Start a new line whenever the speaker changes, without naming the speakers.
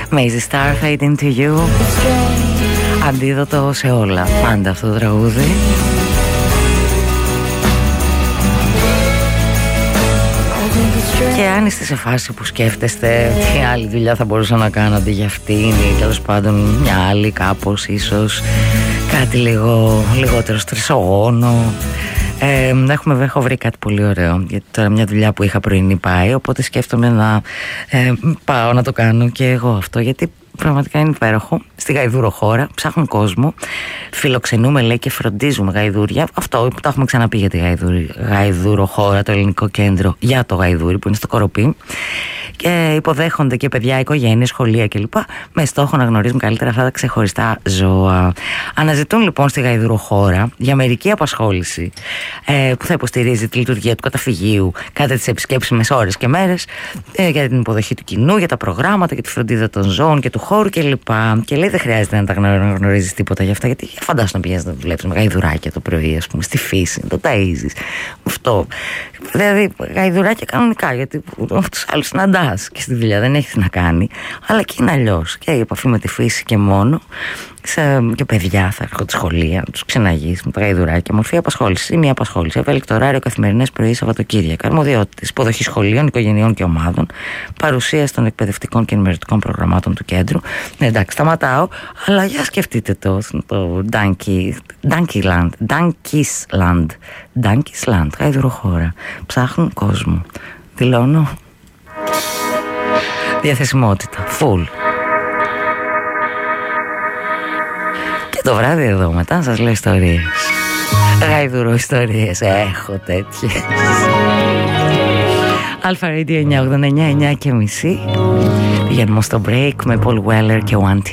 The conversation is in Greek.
Mazy Star, Fade Into You. Αντίδοτο σε όλα. Πάντα αυτό το τραγούδι. Και αν είστε σε φάση που σκέφτεστε τι άλλη δουλειά θα μπορούσα να κάνω αντί για αυτήν, ή τέλος πάντων μια άλλη κάπως, ίσως κάτι λιγότερο στρεσογόνο, έχω βρει κάτι πολύ ωραίο. Γιατί τώρα μια δουλειά που είχα πρωινή πάει, οπότε σκέφτομαι να πάω να το κάνω και εγώ αυτό, γιατί πραγματικά είναι υπέροχο. Στη γαϊδουροχώρα ψάχνουν κόσμο. Φιλοξενούμε, λέει, και φροντίζουμε γαϊδούρια. Αυτό που το έχουμε ξαναπεί για τη γαϊδουροχώρα, το ελληνικό κέντρο για το γαϊδούρι που είναι στο Κοροπή. Και υποδέχονται και παιδιά, οικογένειες, σχολεία κλπ. Με στόχο να γνωρίζουν καλύτερα αυτά τα ξεχωριστά ζώα. Αναζητούν λοιπόν στη γαϊδουροχώρα για μερική απασχόληση που θα υποστηρίζει τη λειτουργία του καταφυγίου κατά τις επισκέψιμες ώρες και μέρες, για την υποδοχή του κοινού, για τα προγράμματα, για τη φροντίδα των ζώων και του χώρου κλπ. Και λέει δεν χρειάζεται να τα γνωρίζεις τίποτα για αυτά, γιατί φαντάσου να πηγαίνεις να δουλέψεις με γαϊδουράκια το πρωί, ας πούμε, στη φύση, το ταΐζεις. Αυτό. Δηλαδή γαϊδουράκια κανονικά, γιατί τους άλλους συναντάς και στη δουλειά δεν έχεις να κάνει, αλλά και είναι αλλιώς. Και η επαφή με τη φύση και μόνο. Και παιδιά θα έρχονται σχολεία, τους ξεναγείς με τα γαϊδουράκια. Μορφή απασχόληση ή μια απασχόληση. Ευέλικτο ωράριο, καθημερινές πρωί, Σαββατοκύριακα. Αρμοδιότητες: υποδοχή σχολείων, οικογενειών και ομάδων. Παρουσίαση των εκπαιδευτικών και ενημερωτικών προγραμμάτων του κέντρου. Ναι, εντάξει, σταματάω, αλλά για σκεφτείτε το Dankisland, γαϊδουροχώρα. Ψάχνουν κόσμο. Δηλώνω διαθεσιμότητα. Full. Και το βράδυ εδώ μετά σας λέω ιστορίες. Γαϊδουρό ιστορίες. Έχω τέτοιες. Αλφα Radio 989, 9 και μισή. Πηγαίνουμε στο break με Paul Weller και One T.